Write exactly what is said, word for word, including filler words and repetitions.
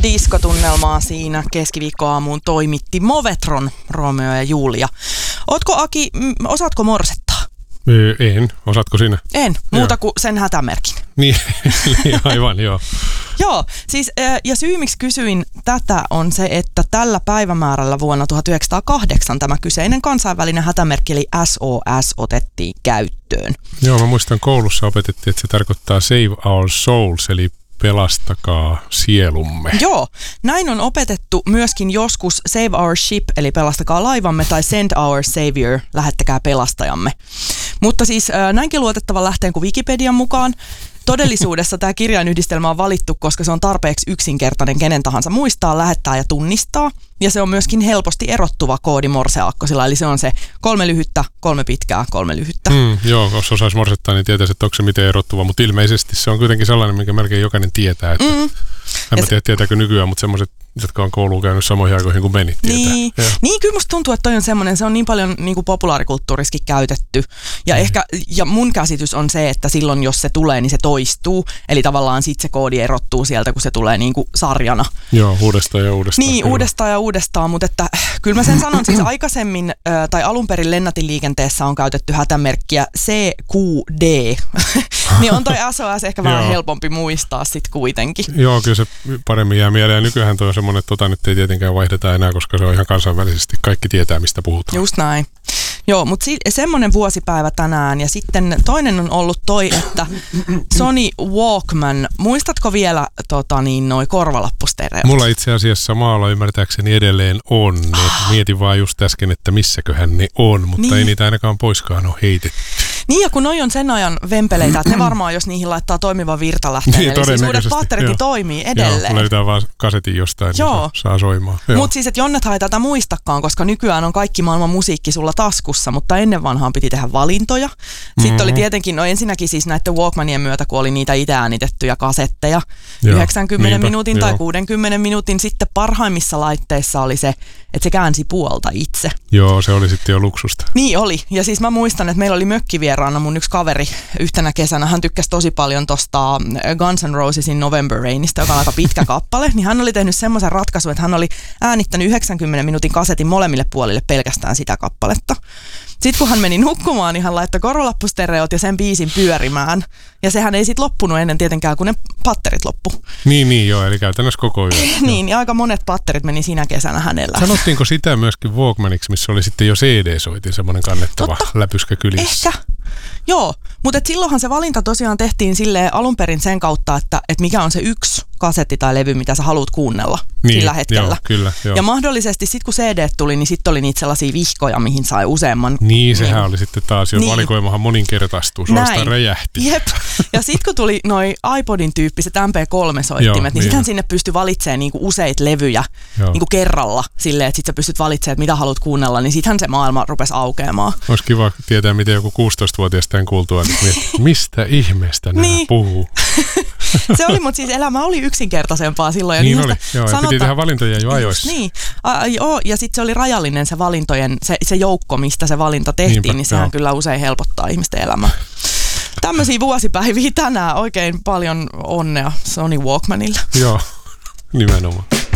diskotunnelmaa siinä keskiviikkoaamuun toimitti Movetron, Romeo ja Julia. Ootko Aki, osaatko morsettaa? En. Osaatko sinä? En, muuta joo. kuin sen hätämerkin. Niin, aivan, joo. Joo, siis ja syy miksi kysyin tätä on se, että tällä päivämäärällä vuonna tuhatyhdeksänsataakahdeksan tämä kyseinen kansainvälinen hätämerkki eli S O S otettiin käyttöön. Joo, mä muistan koulussa opetettiin, että se tarkoittaa Save Our Souls, eli pelastakaa sielumme. Joo, näin on opetettu myöskin joskus Save Our Ship, eli pelastakaa laivamme, tai Send Our Savior, lähettäkää pelastajamme. Mutta siis näinkin luotettavan lähteen kuin Wikipedian mukaan. Todellisuudessa tämä kirjainyhdistelmä on valittu, koska se on tarpeeksi yksinkertainen kenen tahansa muistaa, lähettää ja tunnistaa. Ja se on myöskin helposti erottuva koodi morseaakkosilla, eli se on se kolme lyhyttä, kolme pitkää, kolme lyhyttä. Mm, joo, jos osaisi morsettaa, niin tietäisi, että onko se miten erottuva, mutta ilmeisesti se on kuitenkin sellainen, minkä melkein jokainen tietää. Että mm. En mä tiedä, tietääkö nykyään, mutta semmoiset, jotka on kouluun käynyt samoihin aikoihin kuin menit, tietää. Niin, niin kyllä musta tuntuu, että toi on semmoinen, se on niin paljon niin kuin populaarikulttuuriskin käytetty. Ja mm. ehkä, ja mun käsitys on se, että silloin jos se tulee, niin se toistuu. Eli tavallaan sit se koodi erottuu sieltä, kun se tulee niin kuin sarjana. Joo, uudestaan ja uudestaan. Niin, kyllä. uudestaan ja uudestaan, mutta että kyllä mä sen sanon, siis aikaisemmin tai alun perin lennätinliikenteessä on käytetty hätämerkkiä C Q D. Niin on toi S O S ehkä vähän helpompi muistaa sit kuitenkin. Joo, kyllä se paremmin jää mieleen. Nykyään toi on semmoinen, että tota nyt ei tietenkään vaihdeta enää, koska se on ihan kansainvälisesti. Kaikki tietää, mistä puhutaan. Just näin. Joo, mutta si- semmoinen vuosipäivä tänään. Ja sitten toinen on ollut toi, että Sony Walkman. Muistatko vielä tota, niin, noi korvalappustereot? Mulla itse asiassa maalla ymmärtääkseni edelleen on. Ah. Mietin vaan just äsken, että missäköhän ne on, mutta niin. ei niitä ainakaan poiskaan ole heitetty. Niin, ja kun noi on sen ajan vempeleitä, että ne varmaan, jos niihin laittaa toimiva virtalähteen, niin, eli siis uudet patterit toimii edelleen. Joo, löytää vaan kasetin jostain, Joo. niin saa soimaan. Mutta siis, että Jonnet ei tätä muistakaan, koska nykyään on kaikki maailman musiikki sulla taskussa, mutta ennen vanhaan piti tehdä valintoja. Sitten mm-hmm. oli tietenkin, no ensinnäkin siis näiden Walkmanien myötä, kun oli niitä itse äänitettyjä kasetteja, Joo. yhdeksänkymmenen Niinpä. minuutin tai Joo. kuudenkymmenen minuutin, sitten parhaimmissa laitteissa oli se, että se käänsi puolta itse. Joo, se oli sitten jo luksusta. Niin oli, ja siis mä muistan, että meillä oli mökkivieraana mun yksi kaveri yhtenä kesänä, hän tykkäsi tosi paljon tosta Guns N' Rosesin November Rainista, joka on aika pitkä kappale, niin hän oli tehnyt semmoisen ratkaisun, että hän oli äänittänyt yhdeksänkymmenen minuutin kasetin molemmille puolille pelkästään sitä kappaletta. Sitten kun hän meni nukkumaan, niin hän laittoi korvalappustereot ja sen biisin pyörimään. Ja sehän ei sitten loppunut ennen tietenkään, kun ne patterit loppu. Niin, niin joo, eli käytännössä koko yö. Niin, ja aika monet patterit meni siinä kesänä hänellä. Sanottiinko sitä myöskin Walkmaniksi, missä oli sitten jo C D-soitin, semmoinen kannettava Totta. läpyskä kylissä? Ehkä. Joo, mutta silloinhan se valinta tosiaan tehtiin silleen alun perin sen kautta, että et mikä on se yksi kasetti tai levy, mitä sä haluat kuunnella niin, sillä hetkellä. Joo, kyllä, joo. Ja mahdollisesti sitten kun C D tuli, niin sitten oli niitä sellaisia vihkoja, mihin sai useamman. Niin, sehän niin, oli sitten taas jo niin, valikoimahan moninkertaistuu, suorastaan räjähti. Jep. Ja sitten kun tuli noi iPodin tyyppiset M P kolme -soittimet, joo, niin sittenhän sinne pystyi valitsemaan niinku useita levyjä niinku kerralla silleen, että sit sä pystyt valitsemaan, että mitä haluat kuunnella, niin sittenhän se maailma rupesi aukeamaan. Olisi kiva tietää, miten joku kuusitoistavuotias tämän kuultua, että mistä ihmeestä nämä niin. puhuu. Se oli, mutta siis elämä oli yksinkertaisempaa silloin. Ja niin oli, joo, sanota, ja piti tehdä valintoja jo ajoissa. Niin, a, joo, ja sitten se oli rajallinen se valintojen, se, se joukko, mistä se valinta tehtiin, Niinpä, niin sehän joo. kyllä usein helpottaa ihmisten elämää. Tämmöisiä vuosipäiviä tänään, oikein paljon onnea Sony Walkmanille. Joo, nimenomaan.